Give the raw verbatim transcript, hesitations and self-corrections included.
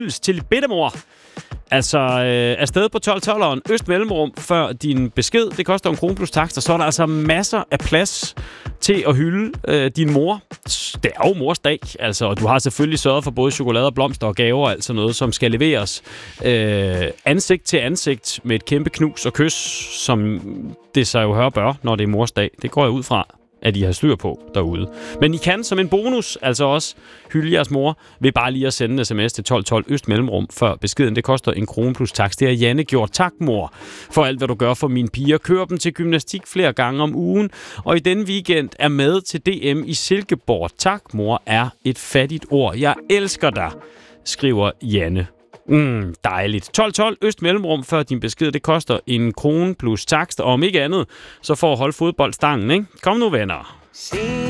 hyldest til bedemor. Altså, øh, afsted på tolv tolveren, øst mellemrum, før din besked. Det koster en krone plus takst, og så er der altså masser af plads til at hylde øh, din mor. Det er jo mors dag, altså, og du har selvfølgelig sørget for både chokolade, blomster og gaver, altså noget, som skal leveres øh, ansigt til ansigt med et kæmpe knus og kys, som det så jo hører bør, når det er mors dag. Det går jeg ud fra, at I har styr på derude. Men I kan som en bonus altså også hylde jeres mor ved bare lige at sende en sms til tolv tolv øst mellemrum før beskeden. Det koster en krone plus takst. Det har Janne gjort. Tak, mor, for alt, hvad du gør for mine piger. Kør dem til gymnastik flere gange om ugen, og i denne weekend er med til D M i Silkeborg. Tak, mor, er et fattigt ord. Jeg elsker dig, skriver Janne. Mm, dejligt. tolv tolv øst mellemrum før din besked. Det koster en krone plus takst, og om ikke andet, så for at holde fodboldstangen, ikke? Kom nu, venner.